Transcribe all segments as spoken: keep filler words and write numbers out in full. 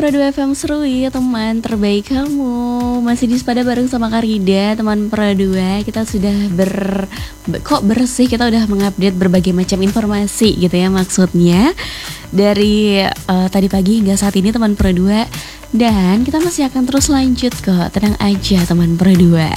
Pro dua F M seru ya teman terbaik kamu. Masih di Sepada bareng sama Karida, teman Pro dua. Kita sudah ber kok bersih, kita udah mengupdate berbagai macam informasi gitu ya maksudnya. Dari uh, tadi pagi hingga saat ini teman Pro dua. Dan kita masih akan terus lanjut kok. Tenang aja teman Pro dua.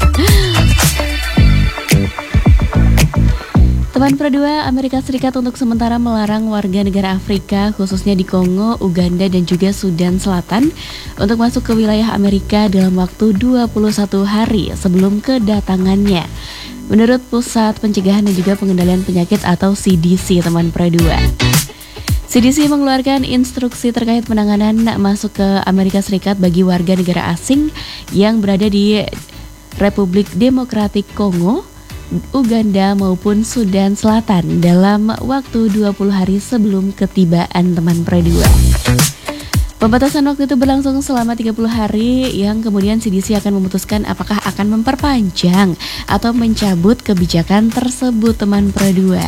Teman Pro dua, Amerika Serikat untuk sementara melarang warga negara Afrika, khususnya di Kongo, Uganda, dan juga Sudan Selatan untuk masuk ke wilayah Amerika dalam waktu dua puluh satu hari sebelum kedatangannya. Menurut Pusat Pencegahan dan juga Pengendalian Penyakit atau C D C, teman Pro dua. C D C mengeluarkan instruksi terkait penanganan masuk ke Amerika Serikat bagi warga negara asing yang berada di Republik Demokratik Kongo, Uganda maupun Sudan Selatan dalam waktu dua puluh hari sebelum ketibaan teman Pro dua. Pembatasan waktu itu berlangsung selama tiga puluh hari yang kemudian C D C akan memutuskan apakah akan memperpanjang atau mencabut kebijakan tersebut teman Pro dua.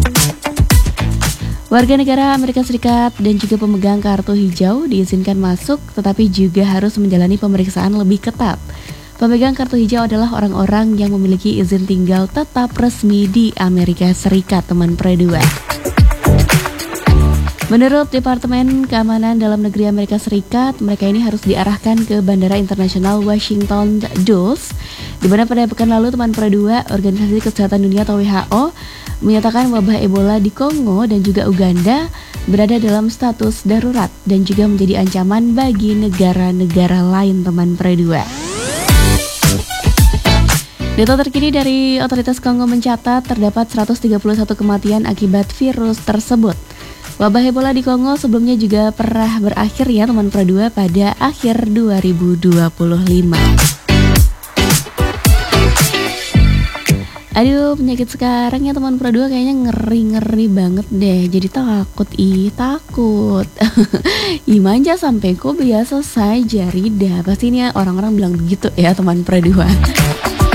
Warga negara Amerika Serikat dan juga pemegang kartu hijau diizinkan masuk tetapi juga harus menjalani pemeriksaan lebih ketat. Pemegang kartu hijau adalah orang-orang yang memiliki izin tinggal tetap resmi di Amerika Serikat, teman Pro dua. Menurut Departemen Keamanan Dalam Negeri Amerika Serikat, mereka ini harus diarahkan ke Bandara Internasional Washington Dulles, di mana pada pekan lalu teman Pro dua, Organisasi Kesehatan Dunia atau W H O menyatakan wabah Ebola di Kongo dan juga Uganda berada dalam status darurat dan juga menjadi ancaman bagi negara-negara lain, teman Pro dua. Data terkini dari otoritas Kongo mencatat terdapat seratus tiga puluh satu kematian akibat virus tersebut. Wabah Ebola di Kongo sebelumnya juga pernah berakhir ya teman Pro dua pada akhir dua ribu dua puluh lima. Aduh, penyakit sekarang ya teman Pro dua kayaknya ngeri-ngeri banget deh. Jadi takut, ih takut. Ih manja sampai kok biasa saja Rida. Pasti ini orang-orang bilang begitu ya teman Pro dua.